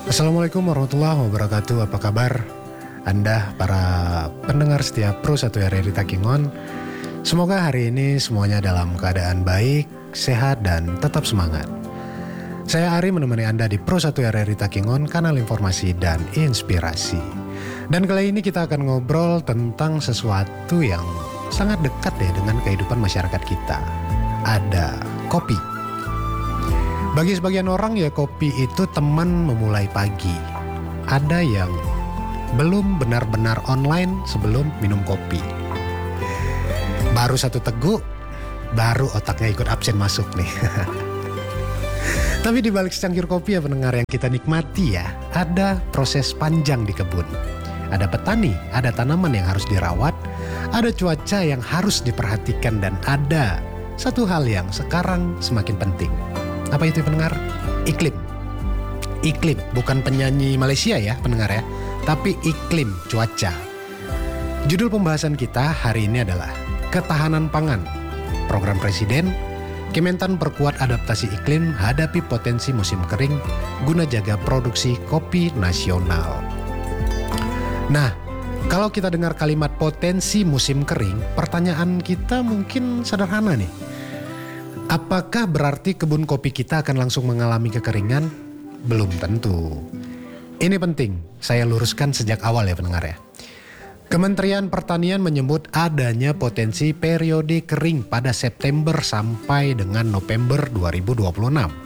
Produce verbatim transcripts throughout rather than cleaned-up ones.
Assalamualaikum warahmatullahi wabarakatuh. Apa kabar Anda para pendengar setia Pro satu R R I Takingon? Semoga hari ini semuanya dalam keadaan baik, sehat, dan tetap semangat. Saya Ari menemani Anda di Pro satu R R I Takingon, kanal informasi dan inspirasi. Dan kali ini kita akan ngobrol tentang sesuatu yang sangat dekat ya dengan kehidupan masyarakat kita. Ada kopi. Bagi sebagian orang ya kopi itu teman memulai pagi. Ada yang belum benar-benar online sebelum minum kopi. Baru satu teguk, baru otaknya ikut absen masuk nih. Tapi di balik secangkir kopi ya pendengar yang kita nikmati ya, ada proses panjang di kebun. Ada petani, ada tanaman yang harus dirawat, ada cuaca yang harus diperhatikan, dan ada satu hal yang sekarang semakin penting. Apa itu pendengar? Iklim. Iklim, bukan penyanyi Malaysia ya pendengar ya, tapi iklim, cuaca. Judul pembahasan kita hari ini adalah Ketahanan Pangan. Program Presiden, Kementan perkuat adaptasi iklim hadapi potensi musim kering guna jaga produksi kopi nasional. Nah, kalau kita dengar kalimat potensi musim kering, pertanyaan kita mungkin sederhana nih. Apakah berarti kebun kopi kita akan langsung mengalami kekeringan? Belum tentu. Ini penting, saya luruskan sejak awal ya pendengar ya. Kementerian Pertanian menyebut adanya potensi periode kering pada September sampai dengan November dua ribu dua puluh enam.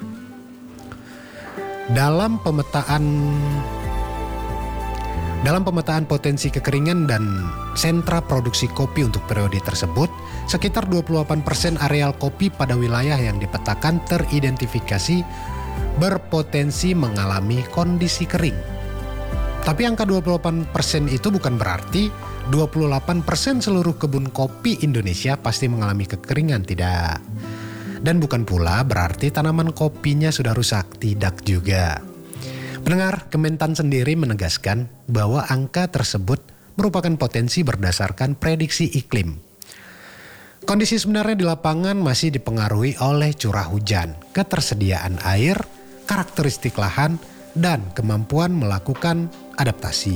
Dalam pemetaan Dalam pemetaan potensi kekeringan dan sentra produksi kopi untuk periode tersebut, sekitar dua puluh delapan persen areal kopi pada wilayah yang dipetakan teridentifikasi berpotensi mengalami kondisi kering. Tapi angka dua puluh delapan persen itu bukan berarti dua puluh delapan persen seluruh kebun kopi Indonesia pasti mengalami kekeringan, tidak. Dan bukan pula berarti tanaman kopinya sudah rusak, tidak juga. Pendengar, Kementan sendiri menegaskan bahwa angka tersebut merupakan potensi berdasarkan prediksi iklim. Kondisi sebenarnya di lapangan masih dipengaruhi oleh curah hujan, ketersediaan air, karakteristik lahan, dan kemampuan melakukan adaptasi.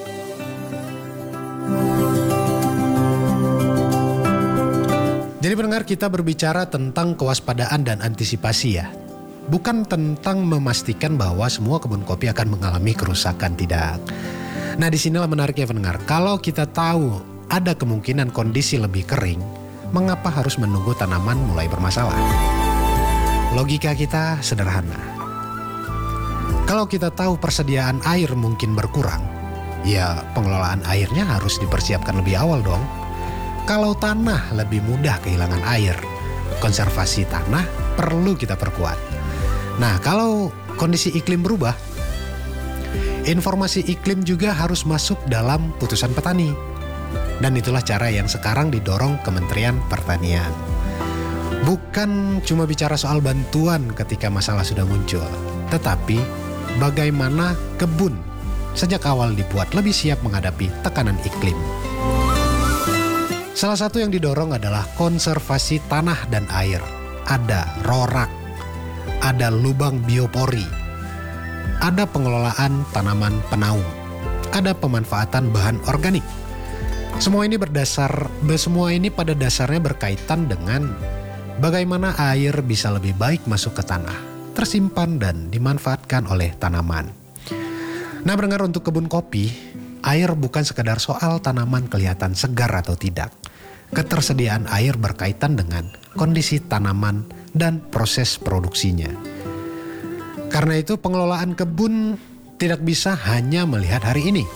Jadi pendengar, kita berbicara tentang kewaspadaan dan antisipasi ya. Bukan tentang memastikan bahwa semua kebun kopi akan mengalami kerusakan, tidak. Nah disinilah menariknya pendengar. Kalau kita tahu ada kemungkinan kondisi lebih kering, mengapa harus menunggu tanaman mulai bermasalah? Logika kita sederhana. Kalau kita tahu persediaan air mungkin berkurang, ya pengelolaan airnya harus dipersiapkan lebih awal dong. Kalau tanah lebih mudah kehilangan air, konservasi tanah perlu kita perkuat. Nah, kalau kondisi iklim berubah, informasi iklim juga harus masuk dalam putusan petani. Dan itulah cara yang sekarang didorong Kementerian Pertanian. Bukan cuma bicara soal bantuan ketika masalah sudah muncul, tetapi bagaimana kebun sejak awal dibuat lebih siap menghadapi tekanan iklim. Salah satu yang didorong adalah konservasi tanah dan air. Ada rorak, ada lubang biopori, ada pengelolaan tanaman penaung, ada pemanfaatan bahan organik. Semua ini berdasar, semua ini pada dasarnya berkaitan dengan bagaimana air bisa lebih baik masuk ke tanah, tersimpan dan dimanfaatkan oleh tanaman. Nah, pendengar, untuk kebun kopi, air bukan sekadar soal tanaman kelihatan segar atau tidak. Ketersediaan air berkaitan dengan kondisi tanaman dan proses produksinya. Karena itu pengelolaan kebun tidak bisa hanya melihat hari ini.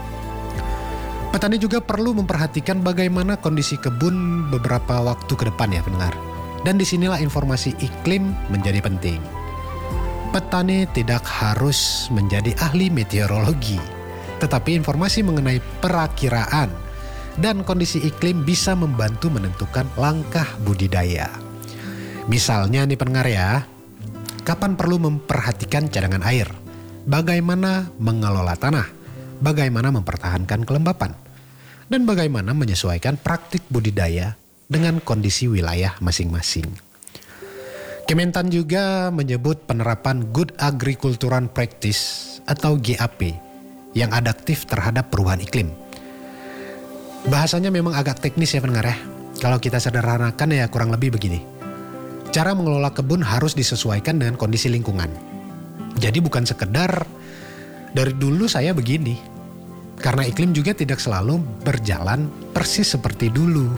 Petani juga perlu memperhatikan bagaimana kondisi kebun beberapa waktu ke depan ya pendengar. Dan disinilah informasi iklim menjadi penting. Petani tidak harus menjadi ahli meteorologi, tetapi informasi mengenai perakiraan dan kondisi iklim bisa membantu menentukan langkah budidaya. Misalnya nih pendengar ya, kapan perlu memperhatikan cadangan air, bagaimana mengelola tanah, bagaimana mempertahankan kelembapan, dan bagaimana menyesuaikan praktik budidaya dengan kondisi wilayah masing-masing. Kementan juga menyebut penerapan good agricultural practice atau G A P yang adaptif terhadap perubahan iklim. Bahasanya memang agak teknis ya pendengar ya. Kalau kita sederhanakan ya kurang lebih begini. Cara mengelola kebun harus disesuaikan dengan kondisi lingkungan. Jadi bukan sekedar dari dulu saya begini. Karena iklim juga tidak selalu berjalan persis seperti dulu.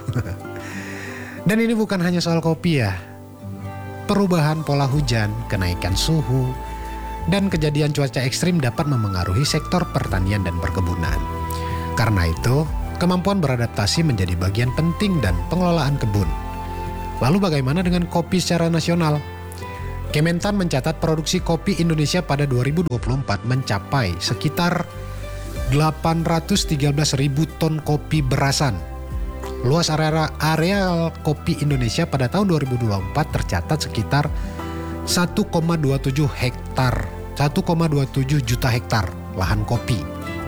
Dan ini bukan hanya soal kopi ya. Perubahan pola hujan, kenaikan suhu, dan kejadian cuaca ekstrim dapat memengaruhi sektor pertanian dan perkebunan. Karena itu, kemampuan beradaptasi menjadi bagian penting dan pengelolaan kebun. Lalu bagaimana dengan kopi secara nasional? Kementan mencatat produksi kopi Indonesia pada dua ribu dua puluh empat mencapai sekitar delapan ratus tiga belas ribu ton kopi berasan. Luas area areal kopi Indonesia pada tahun dua ribu dua puluh empat tercatat sekitar satu koma dua tujuh hektar, satu koma dua tujuh juta hektar lahan kopi.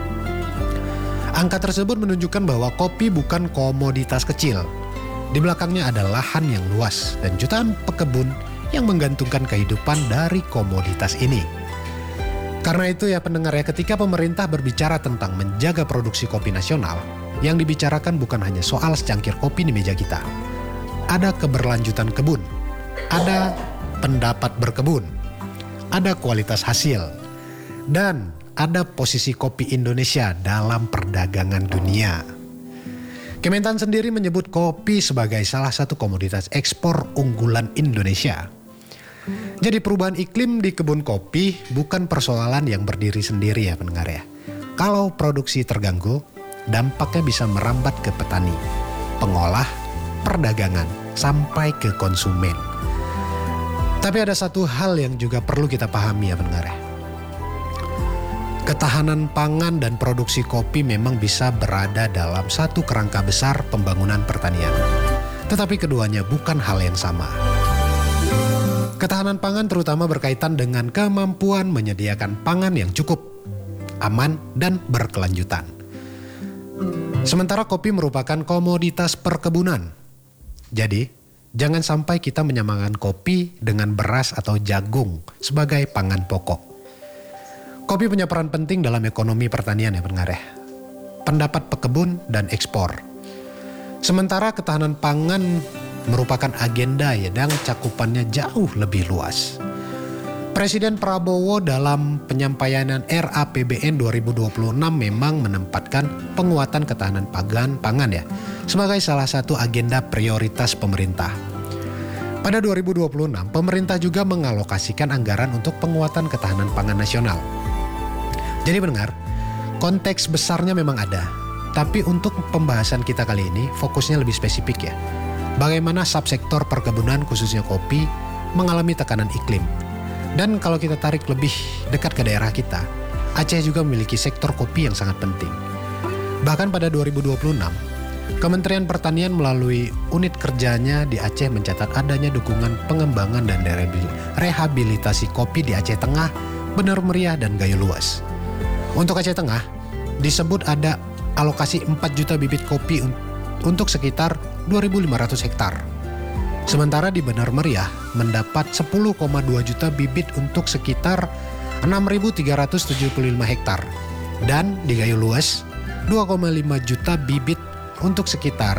Angka tersebut menunjukkan bahwa kopi bukan komoditas kecil. Di belakangnya ada lahan yang luas dan jutaan pekebun yang menggantungkan kehidupan dari komoditas ini. Karena itu ya pendengar ya, ketika pemerintah berbicara tentang menjaga produksi kopi nasional, yang dibicarakan bukan hanya soal secangkir kopi di meja kita. Ada keberlanjutan kebun, ada pendapat berkebun, ada kualitas hasil, dan ada posisi kopi Indonesia dalam perdagangan dunia. Kementan sendiri menyebut kopi sebagai salah satu komoditas ekspor unggulan Indonesia. Jadi perubahan iklim di kebun kopi bukan persoalan yang berdiri sendiri ya pendengar ya. Kalau produksi terganggu, dampaknya bisa merambat ke petani, pengolah, perdagangan, sampai ke konsumen. Tapi ada satu hal yang juga perlu kita pahami ya pendengar ya. Ketahanan pangan dan produksi kopi memang bisa berada dalam satu kerangka besar pembangunan pertanian. Tetapi keduanya bukan hal yang sama. Ketahanan pangan terutama berkaitan dengan kemampuan menyediakan pangan yang cukup, aman, dan berkelanjutan. Sementara kopi merupakan komoditas perkebunan. Jadi, jangan sampai kita menyamakan kopi dengan beras atau jagung sebagai pangan pokok. Kopi punya peran penting dalam ekonomi pertanian ya pendengar ya. Pendapat pekebun dan ekspor. Sementara ketahanan pangan merupakan agenda yang cakupannya jauh lebih luas. Presiden Prabowo dalam penyampaian R A P B N dua ribu dua puluh enam memang menempatkan penguatan ketahanan pangan, pangan ya sebagai salah satu agenda prioritas pemerintah. Pada dua ribu dua puluh enam, pemerintah juga mengalokasikan anggaran untuk penguatan ketahanan pangan nasional. Jadi benar, konteks besarnya memang ada. Tapi untuk pembahasan kita kali ini, fokusnya lebih spesifik ya. Bagaimana subsektor perkebunan khususnya kopi mengalami tekanan iklim. Dan kalau kita tarik lebih dekat ke daerah kita, Aceh juga memiliki sektor kopi yang sangat penting. Bahkan pada dua ribu dua puluh enam, Kementerian Pertanian melalui unit kerjanya di Aceh mencatat adanya dukungan pengembangan dan rehabilitasi kopi di Aceh Tengah, Bener Meriah, dan Gayo Luas. Untuk Aceh Tengah, disebut ada alokasi empat juta bibit kopi un- untuk sekitar dua ribu lima ratus hektar. Sementara di Bener Meriah mendapat sepuluh koma dua juta bibit untuk sekitar enam ribu tiga ratus tujuh puluh lima hektar. Dan di Gayo Luas, dua koma lima juta bibit untuk sekitar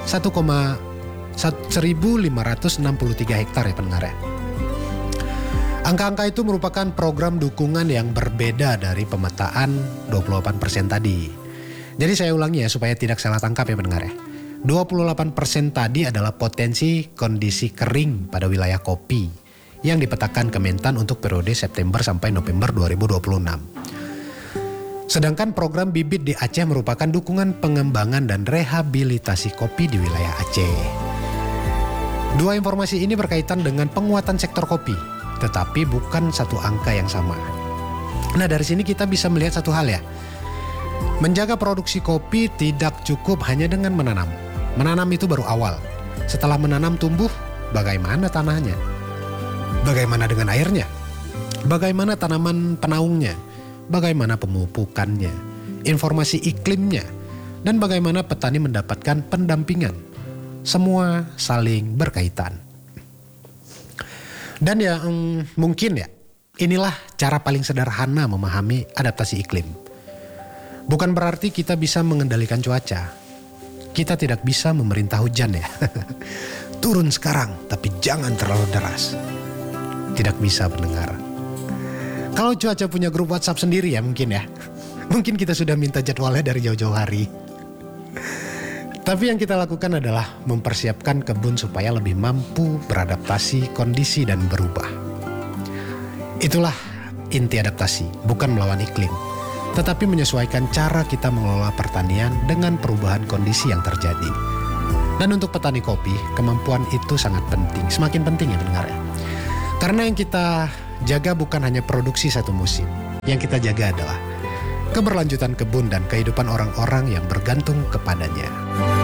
seribu lima ratus enam puluh tiga hektar ya pendengar ya. Angka-angka itu merupakan program dukungan yang berbeda dari pemetaan dua puluh delapan persen tadi. Jadi saya ulangi ya supaya tidak salah tangkap ya pendengar ya. dua puluh delapan persen tadi adalah potensi kondisi kering pada wilayah kopi yang dipetakan Kementan untuk periode September sampai November dua ribu dua puluh enam. Sedangkan program bibit di Aceh merupakan dukungan pengembangan dan rehabilitasi kopi di wilayah Aceh. Dua informasi ini berkaitan dengan penguatan sektor kopi, tetapi bukan satu angka yang sama. Nah dari sini kita bisa melihat satu hal ya. Menjaga produksi kopi tidak cukup hanya dengan menanam. Menanam itu baru awal. Setelah menanam tumbuh, bagaimana tanahnya? Bagaimana dengan airnya? Bagaimana tanaman penaungnya? Bagaimana pemupukannya? Informasi iklimnya? Dan bagaimana petani mendapatkan pendampingan? Semua saling berkaitan. Dan ya mm, mungkin ya Inilah cara paling sederhana memahami adaptasi iklim. Bukan berarti kita bisa mengendalikan cuaca. Kita tidak bisa memerintah hujan ya. Turun sekarang, tapi jangan terlalu deras. Tidak bisa pendengar. Kalau cuaca punya grup WhatsApp sendiri ya mungkin ya. Mungkin kita sudah minta jadwalnya dari jauh-jauh hari. Tapi yang kita lakukan adalah mempersiapkan kebun supaya lebih mampu beradaptasi kondisi dan berubah. Itulah inti adaptasi, bukan melawan iklim, tetapi menyesuaikan cara kita mengelola pertanian dengan perubahan kondisi yang terjadi. Dan untuk petani kopi, kemampuan itu sangat penting, semakin penting ya pendengar ya. Karena yang kita jaga bukan hanya produksi satu musim, yang kita jaga adalah keberlanjutan kebun dan kehidupan orang-orang yang bergantung kepadanya.